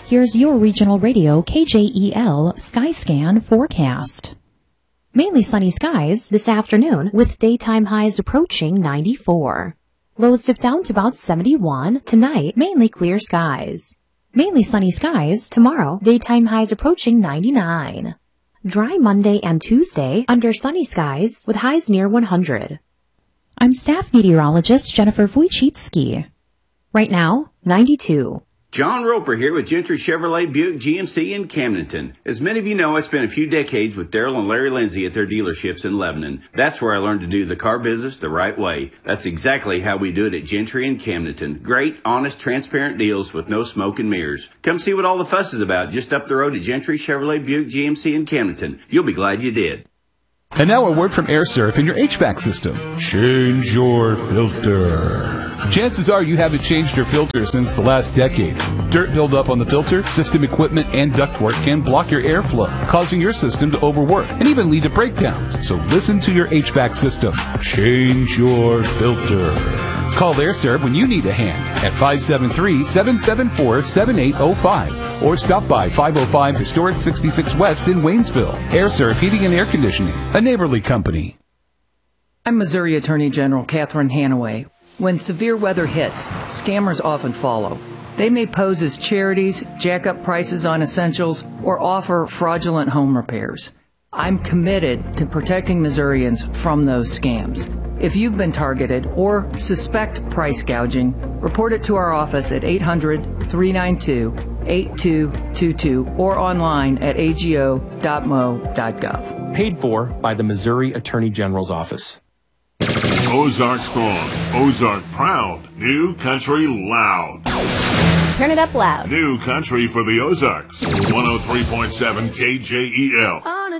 Here's your regional radio KJEL Skyscan forecast. Mainly sunny skies this afternoon with daytime highs approaching 94. Lows dip down to about 71. Tonight, mainly clear skies. Mainly sunny skies tomorrow, daytime highs approaching 99. Dry Monday and Tuesday under sunny skies with highs near 100. I'm staff meteorologist Jennifer Wojcicki. Right now, 92. John Roper here with Gentry Chevrolet Buick GMC in Camdenton. As many of you know, I spent a few decades with Daryl and Larry Lindsay at their dealerships in Lebanon. That's where I learned to do the car business the right way. That's exactly how we do it at Gentry and Camdenton. Great, honest, transparent deals with no smoke and mirrors. Come see what all the fuss is about just up the road at Gentry Chevrolet Buick GMC in Camdenton. You'll be glad you did. And now a word from AirServe in your HVAC system. Change your filter. Chances are you haven't changed your filter since the last decade. Dirt buildup on the filter, system equipment, and ductwork can block your airflow, causing your system to overwork and even lead to breakdowns. So listen to your HVAC system. Change your filter. Call AirServe when you need a hand at 573-774-7805 or stop by 505 Historic 66 West in Waynesville. AirServe Heating and Air Conditioning, a neighborly company. I'm Missouri Attorney General Catherine Hanaway. When severe weather hits, scammers often follow. They may pose as charities, jack up prices on essentials, or offer fraudulent home repairs. I'm committed to protecting Missourians from those scams. If you've been targeted or suspect price gouging, report it to our office at 800-392-8222 or online at ago.mo.gov. Paid for by the Missouri Attorney General's Office. Ozark strong, Ozark proud, new country loud. Turn it up loud. New country for the Ozarks. 103.7 KJEL.